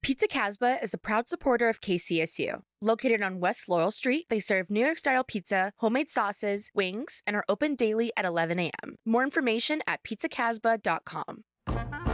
Pizza Casbah is a proud supporter of KCSU. Located on West Laurel Street, they serve New York style pizza, homemade sauces, wings, and are open daily at 11 a.m. More information at pizzacasbah.com.